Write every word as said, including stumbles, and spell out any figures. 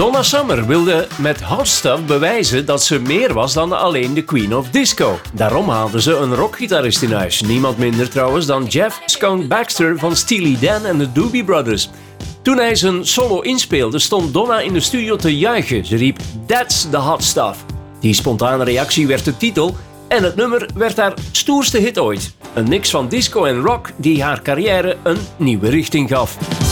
Donna Summer wilde met Hot Stuff bewijzen dat ze meer was dan alleen de Queen of Disco. Daarom haalde ze een rockgitarist in huis. Niemand minder trouwens dan Jeff Skunk Baxter van Steely Dan en de Doobie Brothers. Toen hij zijn solo inspeelde, stond Donna in de studio te juichen. Ze riep, "That's the hot stuff." Die spontane reactie werd de titel en het nummer werd haar stoerste hit ooit. Een mix van disco en rock die haar carrière een nieuwe richting gaf.